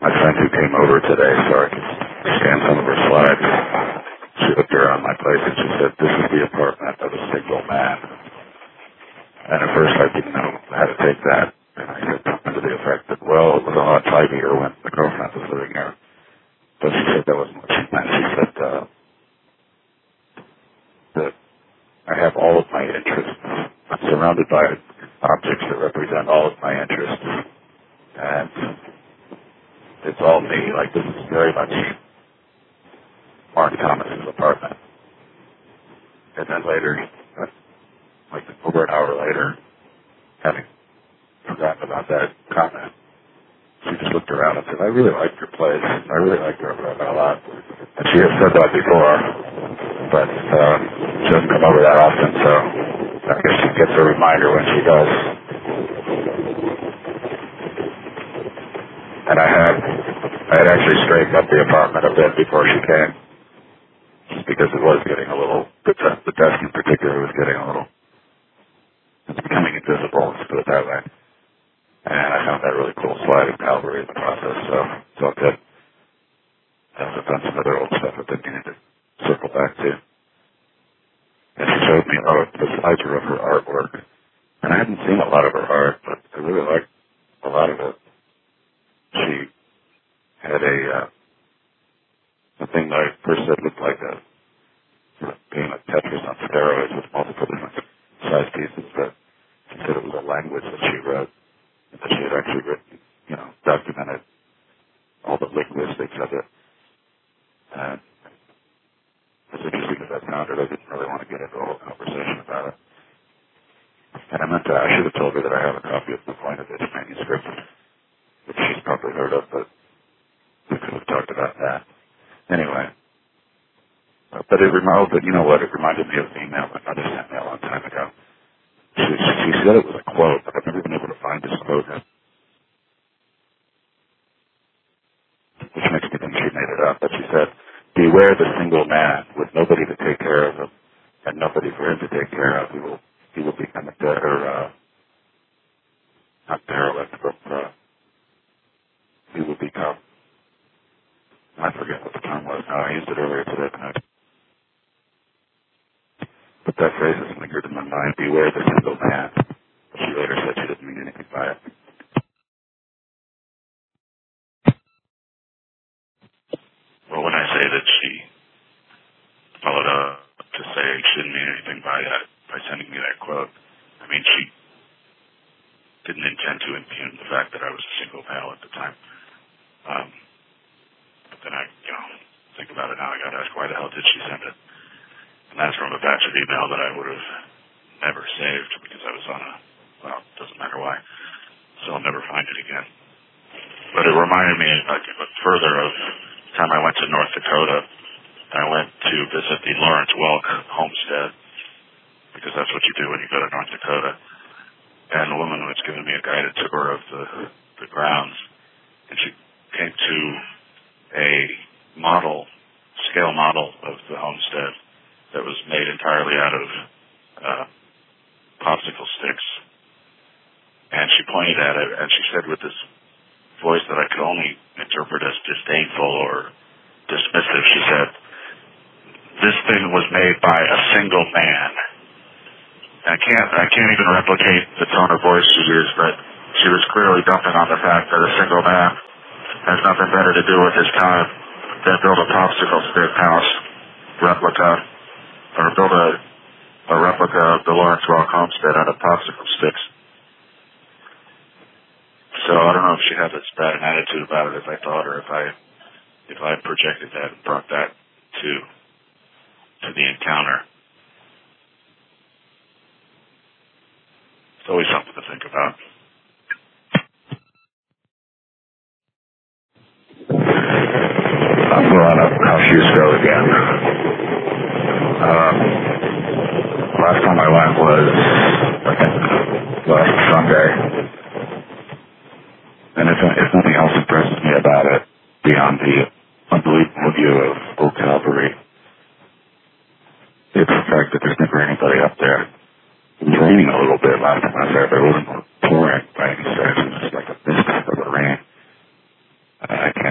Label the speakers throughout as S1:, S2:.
S1: My friend who came over today so I could scan some of her slides, she looked around my place and she said, this is the apartment of a single man. And at first I didn't know how to take that. And I said something to the effect that, well, it was a lot tidier when the girlfriend was living here. But she said that wasn't what she meant. She said that I have all of my interests. I'm surrounded by objects that represent all of my interests. And it's all me. Like, this is very much Mark Thomas's apartment. And then later, like over an hour later, having forgotten about that comment, she just looked around and said, I really like your place. I really like your apartment a lot. And she has said that before, but she doesn't come over that often, so I guess she gets a reminder when she does. And I had actually straightened up the apartment a bit before she came, just because it was getting a little, the desk in particular was getting a little, it's becoming invisible, let's put it that way. And I found that really cool slide in Calvary in the process, so it's all good. I've done some other old stuff I've been needing to circle back to. And she showed me the slides were of her artwork. And I hadn't seen a lot of her art, but I really liked a lot of it. She had a thing that I first said looked like a game of Tetris on steroids with multiple different size pieces, but she said it was a language that she wrote. That she had actually written, documented all the linguistics of it. And as interesting as that sounded, I didn't really want to get into a whole conversation about it. And I should have told her that I have a copy of the Voinovich manuscript, which she's probably heard of, but we could have talked about that. Anyway. But it reminded me of an email that Mother sent me a long time ago. She said it was a quote, but I've never been able to find this quote, which makes me think she made it up. But she said, beware the single man with nobody to take care of him and nobody for him to take care of. He will become not derelict, but he will become, I forget what the term was now. I used it earlier today. But that phrase has lingered in my mind, beware the single man. She later said she didn't mean anything by it. Well, when I say that she followed up to say she didn't mean anything by that, by sending me that quote, I mean, she didn't intend to impugn the fact that I was a single male at the time. But then I, think about it now, I got to ask, why the hell did she send it? And that's from a batch of email that I would have never saved because I was on it doesn't matter why. So I'll never find it again. But it reminded me further of the time I went to North Dakota. I went to visit the Lawrence Welk homestead because that's what you do when you go to North Dakota. And the woman was giving me a guided tour of the grounds. And she came to a scale model of the homestead that was made entirely out of popsicle sticks. And she pointed at it, and she said with this voice that I could only interpret as disdainful or dismissive, she said, this thing was made by a single man. And I can't even replicate the tone of voice she used, but she was clearly dumping on the fact that a single man has nothing better to do with his time than build a popsicle stick house replica, or build a replica of the Lawrence Welk homestead out of popsicle sticks. So I don't know if she had as bad an attitude about it as I thought, or if I projected that and brought that to the encounter. It's always something to think about. I'm going up Kosciuszko again. Last time I went was, I think, last Sunday. And if nothing else impresses me about it, beyond the unbelievable view of Old Calvary, it's the fact that there's never anybody up there. It was raining a little bit last time I was there, but it wasn't pouring by any stretch. It was just like a mist of the rain. I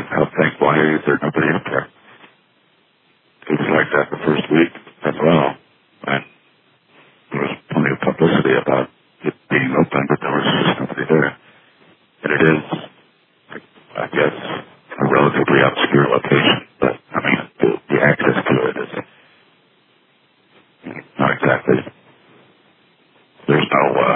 S1: cemetery, there's nobody up there. It was like that the first week as well. And there was plenty of publicity about it being open, but there was just nobody there. And it is, I guess, a relatively obscure location, but I mean, the access to it is not exactly. There's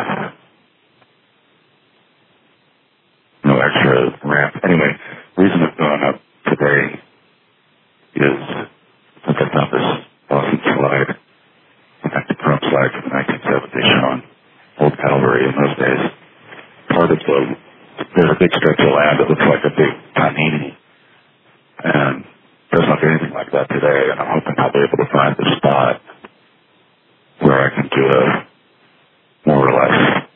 S1: no extra ramp. Anyway, the reason I've gone up today is since I found this awesome slide, an active Trump slide from the 1970s showing Old Calvary in those days. Part of there's a big stretch of land that looks like a big panini, and doesn't look anything like that today, and I'm hoping I'll be able to find the spot where I can do a more or less,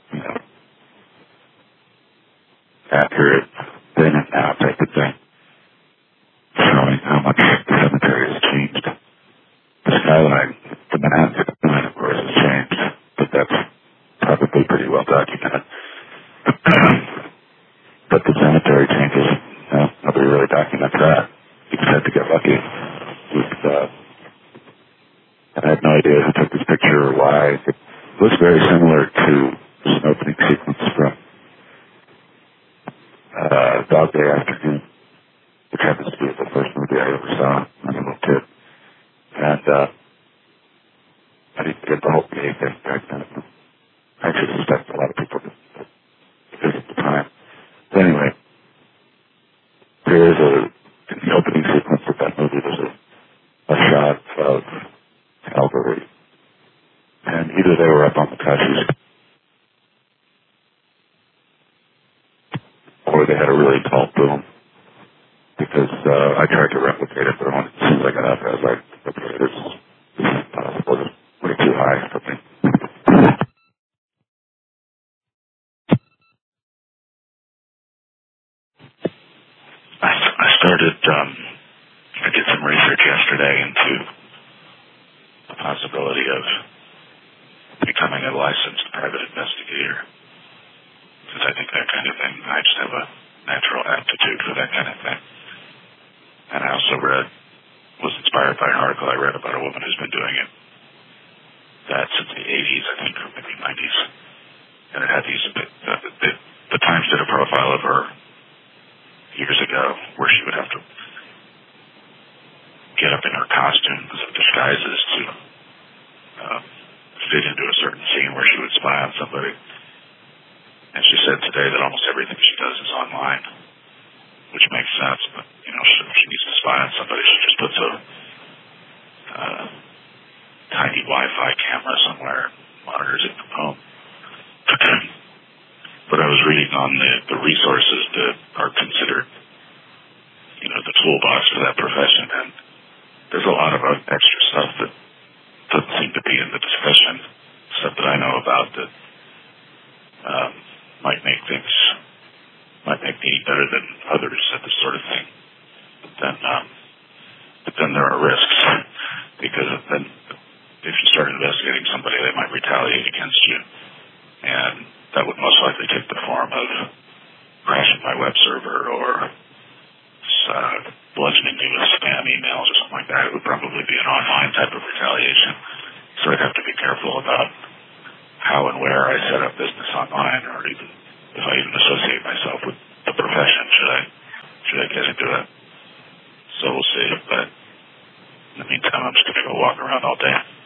S1: accurate then and now type of thing, showing how much the cemetery has changed. The skyline, the Manhattan skyline, of course, has changed, but that's probably pretty well documented. But the cemetery changes, nobody really documents that. You just have to get lucky. I have no idea who took this picture or why. It looks very similar to an opening sequence from Dog Day Afternoon, which happens to be the first movie I ever saw as a little kid. And I didn't get the whole gay thing back then. I actually suspect a lot of people did because at the time. But anyway, there is in the opening sequence of that movie, there's a shot of Calvary. And either they were up on the Cashie's or they had a really tall boom, because I tried to replicate it, but as soon as I got up, I was like, okay, this is impossible. It's way too high for me. I started, I did some research yesterday into the possibility of becoming a licensed private investigator, because I think that kind of thing, I just have a natural aptitude for that kind of thing. And I also was inspired by an article I read about a woman who's been doing it since the 80s, I think, or maybe 90s. And it had the Times did a profile of her years ago where she would have to get up in her costumes and disguises to fit into a certain scene where she would spy on somebody. And she said today that almost everything she does is online, which makes sense, but, if she needs to spy on somebody, she just puts a tiny Wi-Fi camera somewhere and monitors it from home. But I was reading on the resources that are considered, the toolbox for that profession, and there's a lot of extra stuff that doesn't seem to be in the discussion, stuff that I know about that might make me better than others at this sort of thing. But then there are risks, because then if you start investigating somebody, they might retaliate against you, and that would most likely take the form of crashing my web server or bludgeoning me with spam emails or something like that. It would probably be an online type of retaliation, so I'd have to be careful about how and where I set up business online, or even if I even associate myself with the profession. Should I get into it? So we'll see, but in the meantime, I'm just going to go walk around all day.